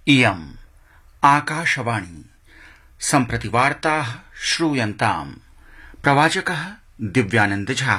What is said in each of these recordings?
इयम् आकाशवाणी सम्प्रति वार्ताः श्रूयन्ताम्। प्रवाचकः दिव्यानंद झा।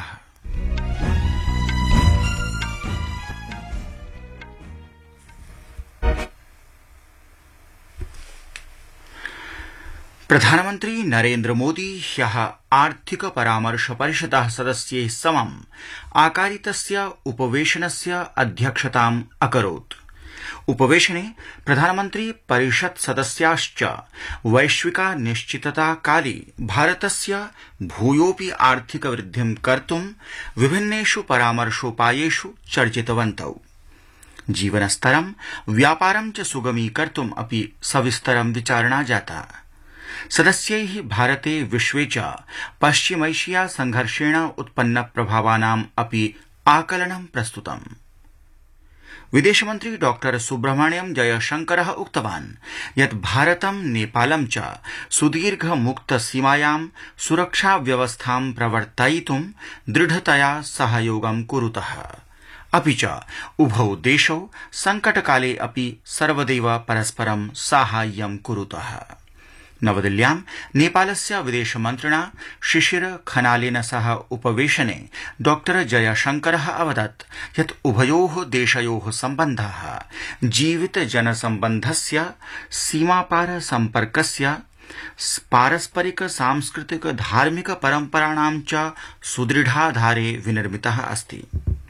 प्रधानमन्त्री नरेन्द्र मोदी ह्यः आर्थिक परामर्श परिषदः सदस्यैः समम् आकारितस्य उपवेशनस्य अध्यक्षताम् अकरोत्। उपवेशने प्रधानमन्त्री परिषत् सदस्याश्च वैश्विका निश्चितता काले भारतस्य भूयोऽपि आर्थिक वृद्धिं कर्तुं विभिन्नेषु परामर्शोपायेषु चर्चितवन्तौ। जीवनस्तरं व्यापारं च सुगमीकर्तुम् अपि सविस्तरं विचारणा जाता। सदस्यैः भारते विश्वे च पश्चिमैशिया संघर्षेण उत्पन्न प्रभावानाम् अपि आकलनं प्रस्तुतम्। विदेशमन्त्री डॉ सुब्रह्मण्यम जयशंकरः उक्तवान् यत् भारतं नेपालं च सुदीर्घ मुक्त सीमायां सुरक्षा व्यवस्थां प्रवर्तयितुं दृढतया सहयोगं कुरुतः। अपि च उभौ देशौ संकटकाले अपि सर्वदैव परस्परं साहाय्यं कुरुतः। नवदिल्ल्यां नेपालस्य विदेशमन्त्रिणा शिशिर खनालेन सह उपवेशने डॉ जयशंकरः अवदत् यत् उभयोः देशयोः सम्बन्धाः जीवित जनसम्बन्धस्य सीमापार सम्पर्कस्य पारस्परिक सांस्कृतिक धार्मिक परम्पराणां च सुदृढाधारे विनिर्मितः अस्ति।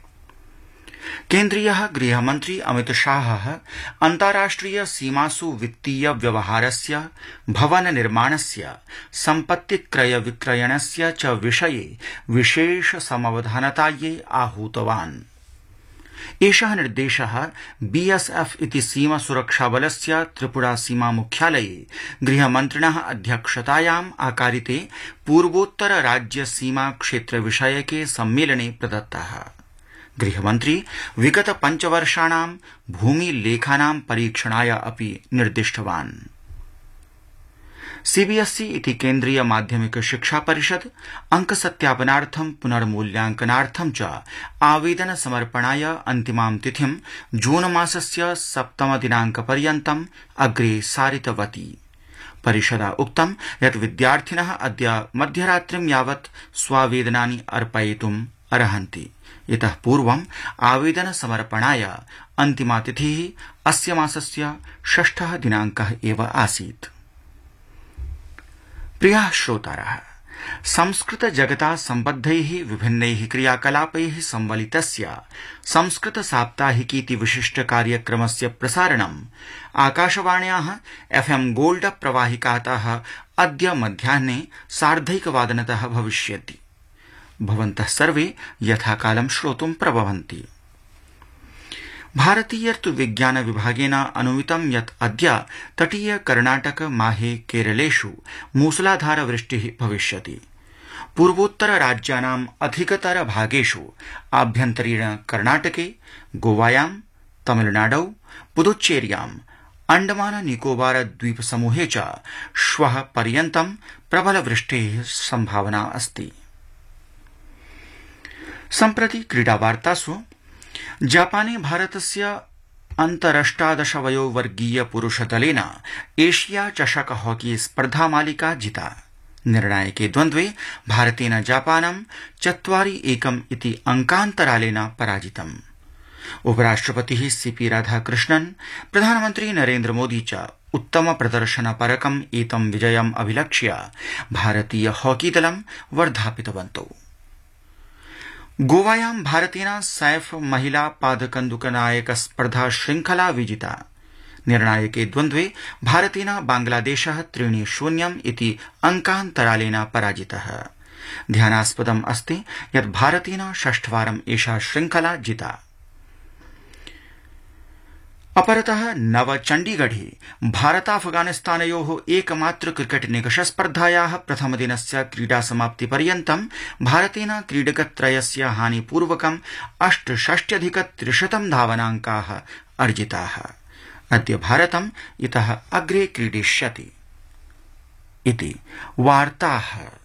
केन्द्रीयः गृहमन्त्री अमित शाहः अन्ताराष्ट्रिय सीमासु वित्तीय व्यवहारस्य भवन निर्माणस्य सम्पत्ति क्रय विक्रयणस्य च विषये विशेष समवधानतायै आहूतवान्। एषः निर्देशः बीएसएफ इति सीमा सुरक्षाबलस्य त्रिपुरा सीमा मुख्यालये गृहमन्त्रिणः अध्यक्षतायाम् आकारिते पूर्वोत्तर राज्य सीमा क्षेत्र विषयके सम्मेलने प्रदत्तः। गृहमन्त्री विगत 5 वर्षाणां भूमिलेखानां परीक्षणाय अपि निर्दिष्टवान्। सीबीएसई इति केन्द्रीय माध्यमिक शिक्षा परिषद अंकसत्यापनार्थं पुनर्मूल्यांकनार्थं च आवेदन समर्पणाय अन्तिमां तिथिं जून मासस्य 7 दिनाङ्कपर्यन्तम् अग्रे सारितवती। परिषदा उक्तं यत् विद्यार्थिनः अद्य मध्यरात्रिं यावत् स्वावेदनानि अर्पयितुम् अर्हन्ति। इतः पूर्वम् आवेदन समर्पणाय अन्तिमा तिथिः अस्य मासस्य 6 दिनाङ्कः एव आसीत्। प्रियाः श्रोतारः, संस्कृत जगता सम्बद्धैः विभिन्नैः क्रियाकलापैः संवलितस्य संस्कृत साप्ताहिकीति विशिष्ट कार्यक्रमस्य प्रसारणम् आकाशवाण्याः एफएम गोल्ड प्रवाहिकातः अद्य मध्याह्ने 1:30 भविष्यति। भवन्तः सर्वे यथाकालं श्रोतुं प्रभवन्ति। भारतीय ऋतुविज्ञान विभागेन अनुमितं यत् अद्य तटीय कर्णाटक माहे केरलेषु मूसलाधार वृष्टिः भविष्यति। पूर्वोत्तर राज्यानाम् अधिकतर भागेषु आभ्यन्तरीण कर्णाटके, गोवायां, तमिलनाडौ, पुदुच्चेर्यां, अंडमान निकोबार द्वीप समूहे च श्वः पर्यन्तं प्रबल वृष्टेः सम्भावना अस्ति। सम्प्रति क्रीडावार्तासु जापाने भारतस्य अन्तरष्टादश वयोवर्गीय पुरुषदलेन एशिया चषक हॉकी स्पर्धा मालिका जिता। निर्णायके द्वन्द्वे भारतेन जापानं 4-1 इति अंकान्तरालेन पराजितम्। उपराष्ट्रपतिः सीपी राधाकृष्णन्, प्रधानमन्त्री नरेन्द्र मोदी च उत्तम प्रदर्शनपरकम् एतं विजयम् अभिलक्ष्य भारतीय हॉकी दलं वर्धापितवन्तौ। गोवायां भारतेन सैफ महिला पादकन्दुकनायक स्पर्धा श्रृंखला विजिता। निर्णायके द्वन्द्वे भारतेन बांग्लादेशः 3-0 इति अंकान्तरालेन पराजितः। ध्यानास्पदम् अस्ति यत् भारतेन 6ठवारम् एषा श्रृंखला जिता। अपरतः नवचण्डीगढे भारताफगानिस्तानयोः एकमात्र क्रिकेट निकष स्पर्धायाः प्रथमदिनस्य क्रीडासमाप्तिपर्यन्तं भारतेन क्रीडकत्रयस्य हानिपूर्वकम् 68,300 धावनाङ्काः अर्जिताः। अद्य भारतम् इतः अग्रे क्रीडिष्यति। इति वार्ताः।